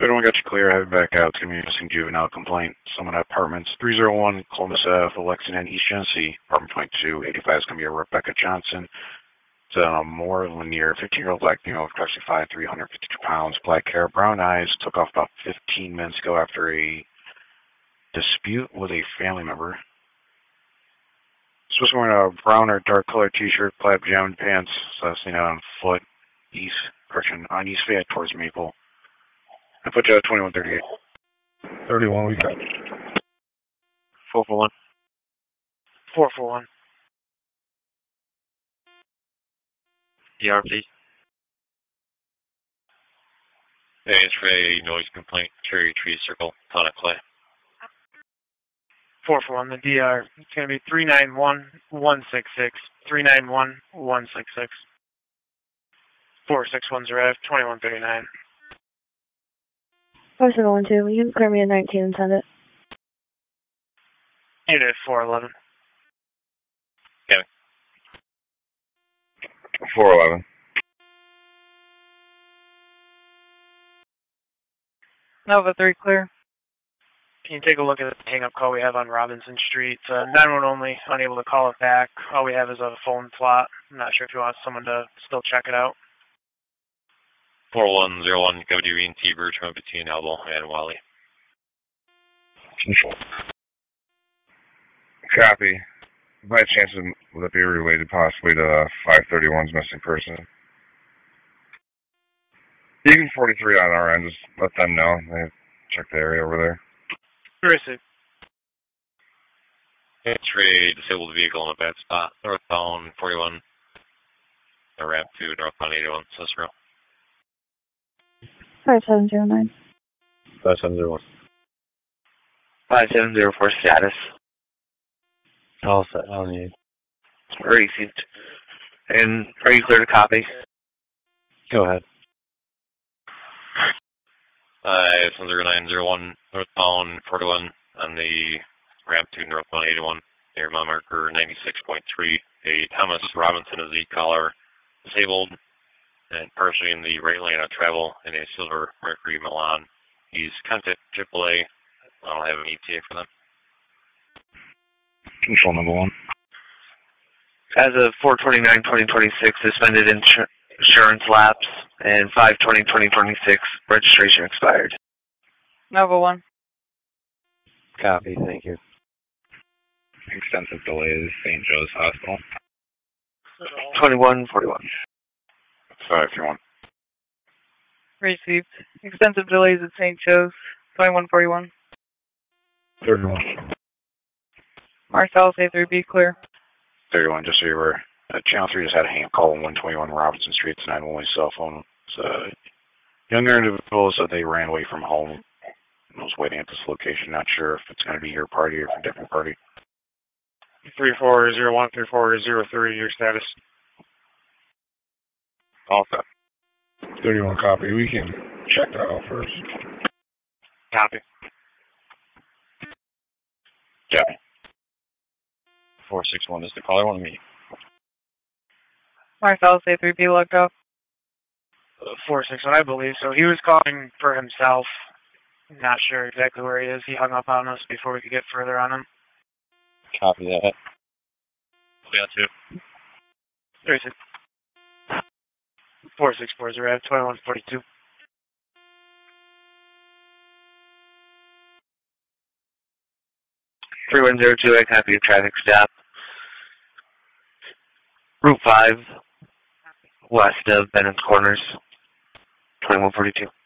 Everyone got you clear. Headed back out. It's going to be a missing juvenile complaint. Someone at apartments 301 Columbus Ave, Lexington, East Genesee. Apartment 2285 is going to be a Rebecca Johnson. It's a more linear 15-year-old black female, approximately 5'3", 152 pounds, black hair, brown eyes. Took off about 15 minutes ago after a dispute with a family member. Supposed to be wearing a brown or dark colored t-shirt, plaid pajama pants, seen out on foot, on East Fayette towards Maple. I put you at 2138. 31, we got 441. 441. DRP. Hey, it's for a noise complaint. Cherry Tree Circle, Town of Clay. 441. The DR. It's going to be 391166. 391166. 4610 2139. 4712, you can clear me a 19 and send it. Unit 411. Okay. 411. Nova 3 clear. Can you take a look at the hang-up call we have on Robinson Street? 911 only, unable to call it back. All we have is a phone plot. I'm not sure if you want someone to still check it out. 4101, WD&T Bertram between Elbow and Wally. Copy. By chance, would that be related possibly to 531's missing person? You can 43 on our end. Just let them know. They check the area over there. Receive. It's for a disabled vehicle in a bad spot. Northbound 41, a ramp to northbound 81, Cicero. 5709. 5701. 5704 status. All set. I don't need. Received. And are you clear to copy? Go ahead. 70901 northbound 41 on the ramp to northbound 81 near mile marker 96.3. A Thomas Robinson is the caller, disabled and partially in the right lane of travel in a silver Mercury Milan. He's contact AAA. I don't have an ETA for them. Control number 1. As of 4/29/2026, suspended insurance lapse, and 5/20/2026, registration expired. Nova 1. Copy. Thank you. Extensive delays, St. Joe's Hospital. 2141. 531. Received. Extensive delays at St. Joe's. 2141. 31. Marcellus A3B clear. 31, just so you were. Channel 3 just had a hang-up call on 121 Robinson Street. It's 911 cell phone. It's a younger individual said they ran away from home and was waiting at this location. Not sure if it's going to be your party or a different party. 3401, 3403, your status. All set. 31 copy. We can check that out first. Copy. Copy. 461 is the caller. Want to meet? Marcellus A3B logged up. 461, I believe. So he was calling for himself. Not sure exactly where he is. He hung up on us before we could get further on him. Copy that. Yeah, 2. 36. 4640, I have 2142. I copy your traffic stop. Route 5, west of Bennett's Corners, 2142.